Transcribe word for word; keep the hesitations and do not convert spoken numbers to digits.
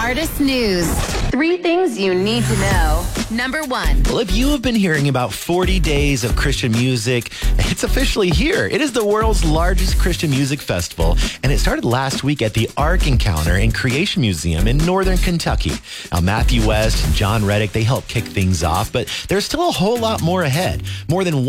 Artist News. Three things you need to know. Number one. Well, if you have been hearing about forty days of Christian music, it's officially here. It is the world's largest Christian music festival, and it started last week at the Ark Encounter and Creation Museum in Northern Kentucky. Now, Matthew West and John Reddick, they helped kick things off, but there's still a whole lot more ahead. More than